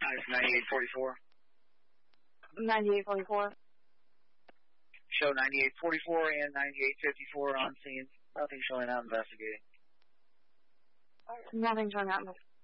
It's 9844. 9844. Show 9844 and 9854 on scene. Nothing showing out investigating. Nothing showing out investigating.